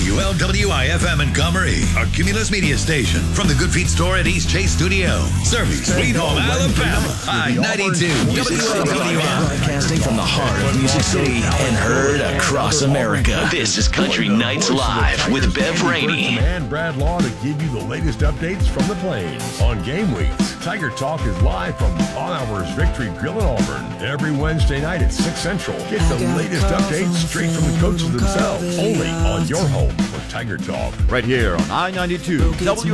WLWI-FM Montgomery, a Cumulus Media station from the Good Feet store at East Chase Studio. Serving Sweet Home, Alabama. I-92 WLWI. Broadcasting from the heart of Music City and heard across America. This is Country Nights Live with Bev Rainey. And Brad Law to give you the latest updates from the Plains. On game weeks, Tiger Talk is live from On Hour's Victory Grill in Auburn. Every Wednesday night at 6 Central. Get the latest updates straight from the coaches themselves. Only on your home for Tiger Talk. Right here on I-92